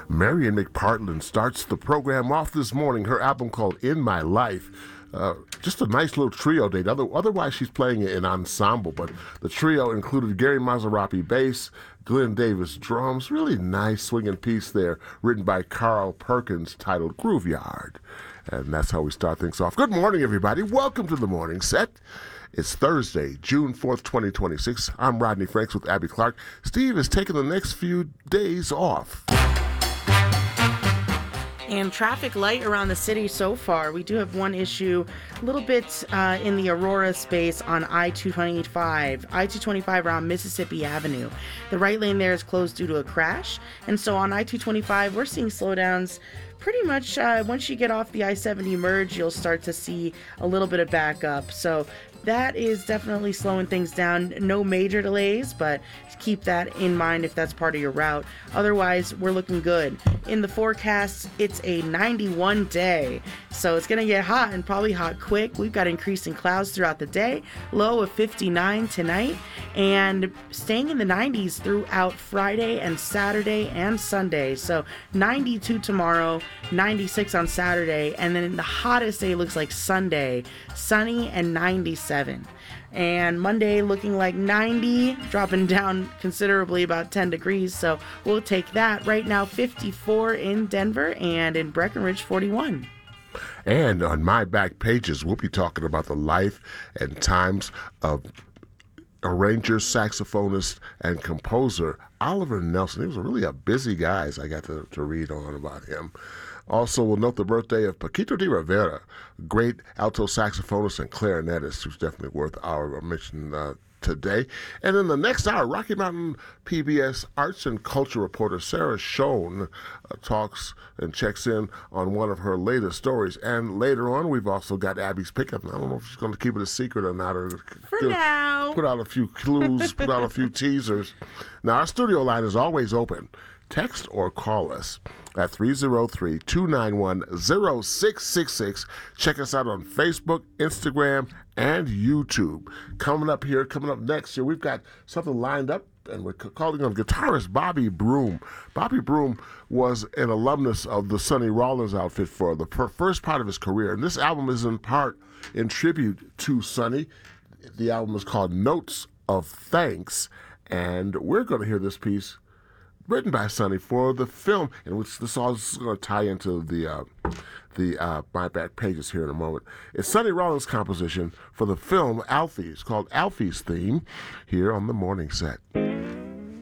Marian McPartland starts the program off this morning. Her album called In My Life. Just a nice little trio date. Otherwise, she's playing an ensemble, but the trio included Gary Mazarapi bass, Glenn Davis drums. Really nice swinging piece there, written by Carl Perkins, titled Grooveyard. And that's how we start things off. Good morning, everybody. Welcome to the morning set. It's Thursday, June 4th, 2026. I'm Rodney Franks with Abby Clark. Steve is taking the next few days off. And traffic light around the city so far. We do have one issue, a little bit in the Aurora space on I-225. I-225 around Mississippi Avenue. The right lane there is closed due to a crash. And so on I-225, we're seeing slowdowns pretty much once you get off the I-70 merge, you'll start to see a little bit of backup. So that is definitely slowing things down. No major delays, but keep that in mind if that's part of your route. Otherwise, we're looking good. In the forecast, it's a 91 day, so it's going to get hot and probably hot quick. We've got increasing clouds throughout the day, low of 59 tonight, and staying in the 90s throughout Friday and Saturday and Sunday. So 92 tomorrow, 96 on Saturday, and then the hottest day looks like Sunday, sunny and 97. And Monday looking like 90, dropping down considerably, about 10 degrees. So we'll take that. Right now, 54 in Denver, and in Breckenridge, 41. And on my back pages, we'll be talking about the life and times of arranger, saxophonist, and composer Oliver Nelson. He was really a busy guy, as I got to read on about him. Also, we'll note the birthday of Paquito de Rivera, great alto saxophonist and clarinetist, who's definitely worth our mention today. And in the next hour, Rocky Mountain PBS arts and culture reporter Sarah Schoen talks and checks in on one of her latest stories. And later on, we've also got Abby's pickup. I don't know if she's going to keep it a secret or not, or now, put out a few clues, put out a few teasers. Now, our studio line is always open. Text or call us at 303-291-0666. Check us out on Facebook, Instagram, and YouTube. Coming up next year, we've got something lined up, and we're calling on guitarist Bobby Broom. Bobby Broom was an alumnus of the Sonny Rollins outfit for the first part of his career, and this album is in part in tribute to Sonny. The album is called Notes of Thanks, and we're going to hear this piece written by Sonny for the film, in which this all is going to tie into the my back pages here in a moment. It's Sonny Rollins' composition for the film Alfie. It's called Alfie's Theme, here on the morning set.